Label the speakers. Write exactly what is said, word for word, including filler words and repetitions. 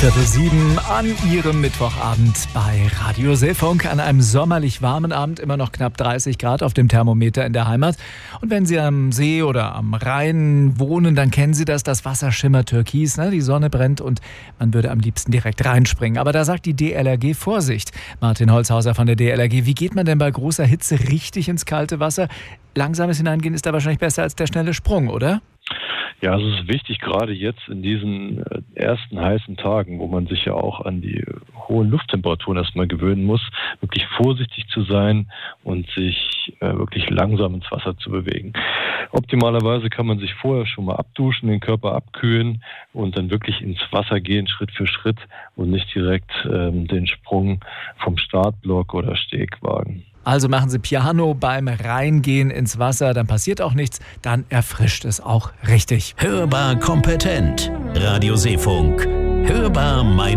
Speaker 1: Viertel sieben an Ihrem Mittwochabend bei Radio Seefunk. An einem sommerlich warmen Abend, immer noch knapp dreißig Grad auf dem Thermometer in der Heimat. Und wenn Sie am See oder am Rhein wohnen, dann kennen Sie das, das Wasser schimmert türkis, ne? Die Sonne brennt und man würde am liebsten direkt reinspringen. Aber da sagt die D L R G Vorsicht. Martin Holzhauser von der D L R G, wie geht man denn bei großer Hitze richtig ins kalte Wasser? Langsames Hineingehen ist da wahrscheinlich besser als der schnelle Sprung, oder?
Speaker 2: Ja, es ist wichtig, gerade jetzt in diesen ersten heißen Tagen, wo man sich ja auch an die hohen Lufttemperaturen erstmal gewöhnen muss, wirklich vorsichtig zu sein und sich äh, wirklich langsam ins Wasser zu bewegen. Optimalerweise kann man sich vorher schon mal abduschen, den Körper abkühlen und dann wirklich ins Wasser gehen, Schritt für Schritt und nicht direkt ähm, den Sprung vom Startblock oder Steg wagen.
Speaker 1: Also machen Sie Piano beim Reingehen ins Wasser, dann passiert auch nichts, dann erfrischt es auch richtig.
Speaker 3: Hörbar kompetent. Radio Seefunk. Hörbar mein